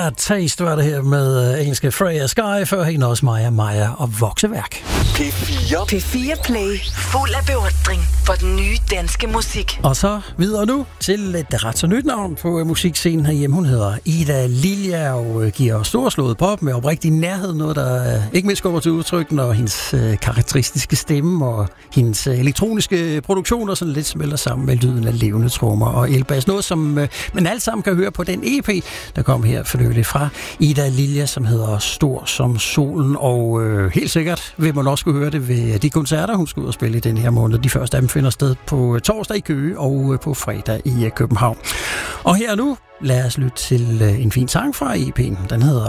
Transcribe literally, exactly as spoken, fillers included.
Bad Taste var det her med uh, engelske Freya Sky, før hende også Maja Maja og Vokseværk. P fire. P fire Play. Fuld af beundring for den nye danske musik. Og så videre nu til et ret så nyt navn på musikscenen herhjemme. Hun hedder Ida Lilja og giver storslået pop med oprigtig nærhed. Noget, der ikke mindst kommer til udtryk, når hendes karakteristiske stemme og hendes elektroniske produktioner sådan lidt smelter sammen med lyden af levende trommer og elbas. Noget, som man alle sammen kan høre på den E P, der kom her for nylig fra Ida Lilja, som hedder Stor som solen. Og øh, helt sikkert vil man også kunne høre det ved de koncerter, hun skal ud og spille i den her måned. De første af dem finder sted på torsdag i Køge og på fredag i København. Og her nu, lad os lytte til en fin sang fra E P'en. Den hedder